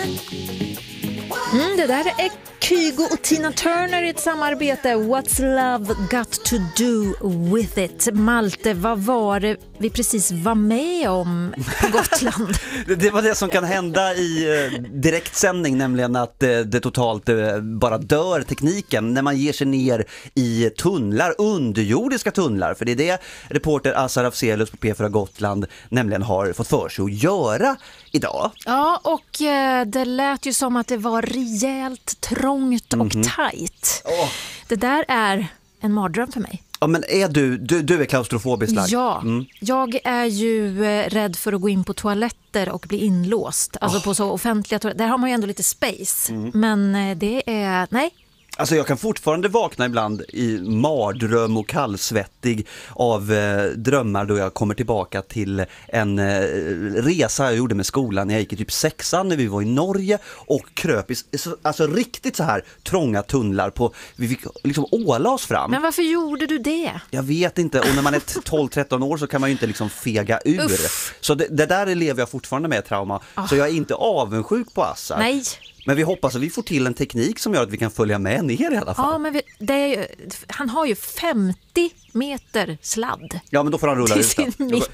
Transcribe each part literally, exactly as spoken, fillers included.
Mm, det där är Kygo och Tina Turner i ett samarbete. What's love got to do with it? Malte, vad var det vi precis var med om på Gotland? Det var det som kan hända i eh, direktsändning, nämligen att eh, det totalt eh, bara dör tekniken när man ger sig ner i tunnlar, underjordiska tunnlar. För det är det reporter Azar Afzelius på P fyra Gotland nämligen har fått för sig att göra idag. Ja, och eh, det lät ju som att det var rejält trångt och Mm-hmm. tajt. Oh. Det där är en mardröm för mig. Ja, men är du, du, du är klaustrofobisk lagd? Ja, mm. jag är ju eh, rädd för att gå in på toaletter och bli inlåst. Alltså oh. på så offentliga toaletter. Där har man ju ändå lite space. Mm. Men eh, det är, nej. Alltså jag kan fortfarande vakna ibland i mardröm och kallsvettig av eh, drömmar då jag kommer tillbaka till en eh, resa jag gjorde med skolan när jag gick i typ sexan när vi var i Norge och kröp i så, alltså riktigt så här trånga tunnlar på, vi fick liksom åla oss fram. Men varför gjorde du det? Jag vet inte, och när man är tolv tretton år så kan man ju inte liksom fega ur. Uff. Så det, det där lever jag fortfarande med trauma. Oh. Så jag är inte avundsjuk på Assar. Nej. Men vi hoppas att vi får till en teknik som gör att vi kan följa med ner i alla fall. Ja, men vi, det är ju, han har ju femtio meter sladd. Ja, men då får han rulla ut.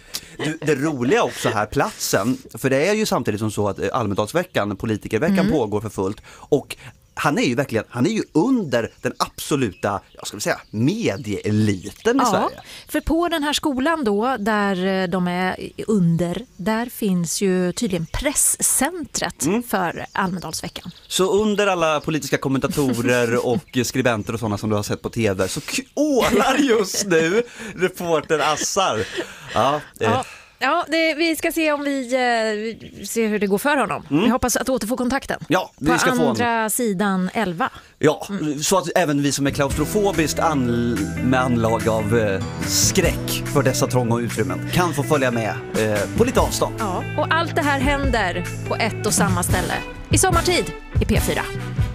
Du, det roliga också här, platsen, för det är ju samtidigt som så att Almedalsveckan, politikerveckan mm. pågår för fullt. Och han är ju verkligen, han är ju under den absoluta, jag ska säga, medieeliten i ja, Sverige. För på den här skolan då, där de är under, där finns ju tydligen presscentret mm. för Almedalsveckan. Så under alla politiska kommentatorer och skribenter och sådana som du har sett på tv så ålar just nu reporter Assar. Ja, det... ja. Ja, det, vi ska se om vi eh, ser hur det går för honom. Mm. Vi hoppas att återfå kontakten. Ja, vi ska på få andra en... sidan elva. Ja, mm. så att även vi som är klaustrofobiskt an... med anlag av eh, skräck för dessa trånga utrymmen kan få följa med eh, på lite avstånd. Ja, och allt det här händer på ett och samma ställe i sommartid i P fyra.